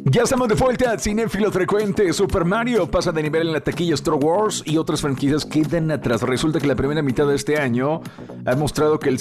Ya estamos de vuelta, cinéfilo frecuente. Super Mario pasa de nivel en la taquilla. Star Wars y otras franquicias quedan atrás. Resulta que la primera mitad de este año ha mostrado que el